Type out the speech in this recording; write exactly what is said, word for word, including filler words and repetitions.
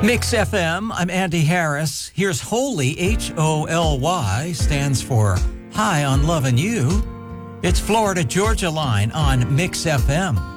Mix F M, I'm Andy Harris. Here's Holy, H O L Y, stands for High on Lovin' You. It's Florida Georgia Line on Mix F M.